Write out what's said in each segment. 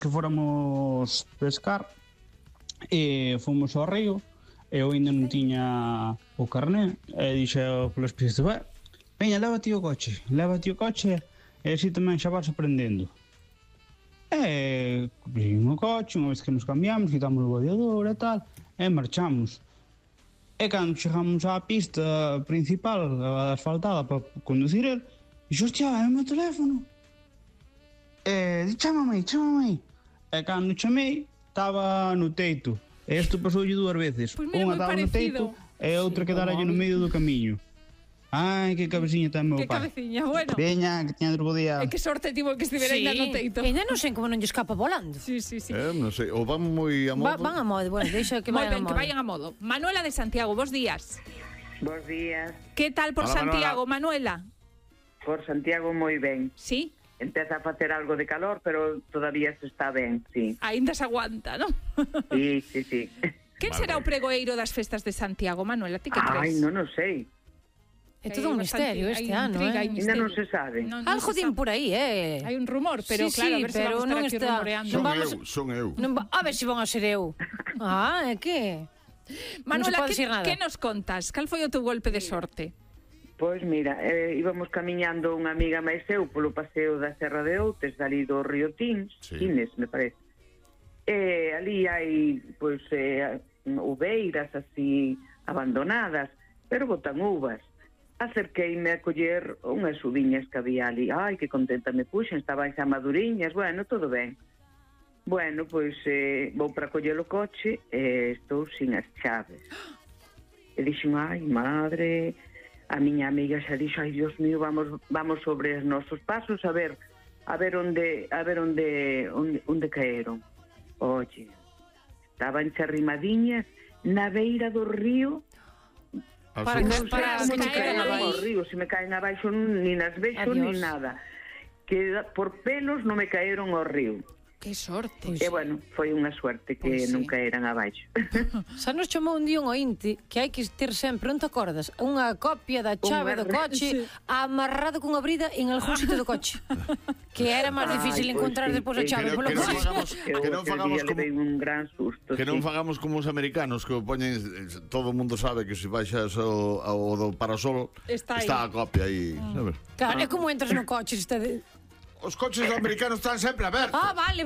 que fóramos pescar e fomos ao río. Eu ainda non tiña o carné e dixe polos pistas: veña, leva ti o coche e así tamén xa vas aprendendo. E cogimos o coche, unha vez que nos cambiamos, quitamos o radiador e tal, e marchamos. E cando chegamos á pista principal, asfaltada para conducir el, dixo: hostia, é o meu teléfono. E di: chámame. E cando chamei, estaba no teito. E isto pasoulle dúas veces. Pois mira, Unha estaba no teito e outra quedaralle no medio do camiño. Ai, que cabeciña ten meu Que pai. cabeciña, bueno. Veña, que teña bo día. E que sorte tivo que estivera ainda no teito. Ainda non sei como non lle escapa volando. Sí. Non sei, ou van moi a modo. Van a modo, bueno, deixa que Moi vayan a ben, que modo. vayan a modo. Manuela de Santiago, bos días. Bos días. Que tal por Hola, Santiago, Manuela? Por Santiago moi ben. Sí? Empeza a facer algo de calor, pero todavía se está ben, sí. Aínda se aguanta, non? Sí. Quen será o pregoeiro das festas de Santiago, Manuela? Ti que crees? Ai, non o sei. É todo un misterio este ano, Ainda non se sabe. Algo din por aí, Hai un rumor, pero Sí, claro, a ver se pero vamos non a estar aquí está. rumoreando. Son eu. A ver se van a ser eu. É que... Manuela, non se pode dicir nada. que nos contas? Cal foi o teu golpe de sorte? Pois mira, íbamos camiñando unha amiga máis eu polo paseo da Serra de Outes, ali do río Tines, me parece. E ali hai, pois, uveiras así abandonadas, pero botan uvas. Acerqueime a coller unhas uviñas que había ali. Ai, que contenta me puxen, estaban xa maduriñas, bueno, todo ben. Bueno, pois vou para coller o coche e estou sin as chaves. E dixen: ai, madre... A miña amiga xa dixo: ai, Dios mío, vamos sobre os nosos pasos a ver onde caeron. Oye, estaban charrimadiñas na beira do río. Para se me caen abaixo. ao río, se me caen abaixo nin as vexo nin nada. Que por pelos non me caeron ao río. Que sorte. E bueno, foi unha suerte que non caeran abaixo. Xa nos chamou un día un ointe que hai que ter sempre, non te acordas, unha copia da chave do coche amarrado cunha brida en algún sitio do coche. Que era máis difícil encontrar depois a chave polo coche. Que non fagamos como un gran susto. Que non fagamos como os americanos que o poñen, todo o mundo sabe que se baixas ao do parasol Está a copia aí, sabes? Claro, é como entras no coche, está de... Os coches americanos están sempre abertos. Vale.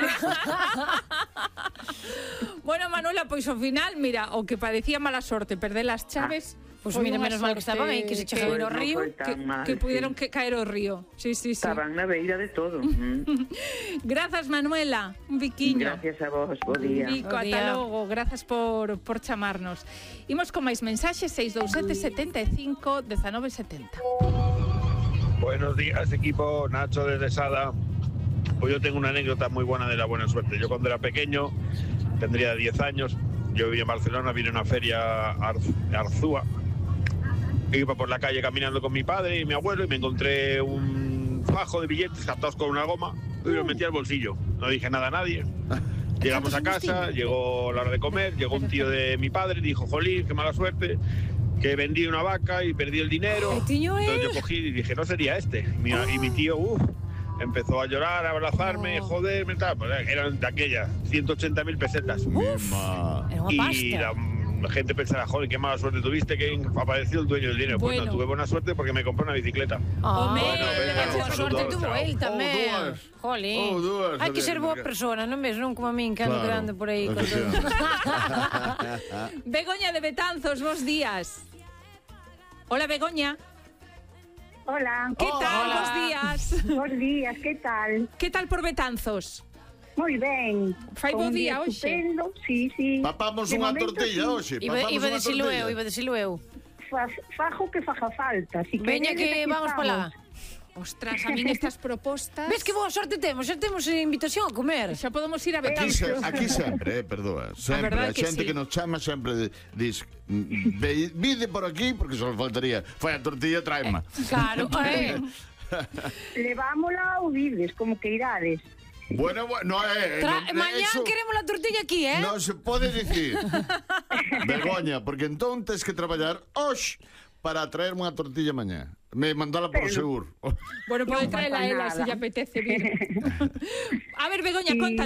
Bueno, Manuela, pois ao final, mira, o que parecía mala sorte perder as chaves, Pois foi mira, unha menos mal que sorte estaban aí, que se chegaron ao río, que pudieron caer ao río. Sí. Estaban na beira de todo. Grazas, Manuela, un biquiño. Gracias a vos, bo día. Vico, ata logo, grazas por chamarnos. Imos con máis mensaxes, 627 75 19 70. Buenos días, equipo. Nacho desde Sada. Pues yo tengo una anécdota muy buena de la buena suerte. Yo cuando era pequeño, tendría 10 años, yo vivía en Barcelona, vine a una feria a Arzúa. Iba por la calle caminando con mi padre y mi abuelo y me encontré un fajo de billetes captados con una goma y los metí al bolsillo. No dije nada a nadie. Llegamos a casa, llegó la hora de comer, llegó un tío de mi padre y dijo: jolín, qué mala suerte, que vendí una vaca y perdí el dinero. Entonces yo cogí y dije: no sería este. Y mi tío, empezó a llorar, a abrazarme, joderme, tal. Pues eran de aquellas 180.000 pesetas. Y la gente pensará: joder, qué mala suerte tuviste, que apareció el dueño del dinero. Pues no, tuve buena suerte porque me compré una bicicleta. Boa sorte tuvo él tamén. Jolín. Hai que ser boa persona, non ves? Non como a min que ando quedando por aí con todo. Begoña de Betanzos, bos días. Hola, Begoña. Hola. ¿Qué tal? Hola. Bos días. Bos días, que tal? Que tal por Betanzos? Moi ben. Fai bo día hoxe. Sí. Papamos unha tortilla hoxe. Iba a decirlo eu. Fajo que faja falta. Veña que vamos para lá. Ostras, a min estas propostas... Ves que boa sorte temos? Xa temos invitación a comer. Xa podemos ir a Betanzos. Aquí sempre, perdoa. Sempre, a xente que nos chama sempre diz: vide por aquí, porque só faltaría. Fai a tortilla, traema. Claro, levámola ou vides, como que irades. Bueno, no, mañán queremos la tortilla aquí, Non se pode dicir. Begoña, porque entón tens que traballar hoxe para traerme unha tortilla mañá. Me mandala por seguro. Bueno, pode traela ela se lle apetece vir. A ver, Begoña, conta.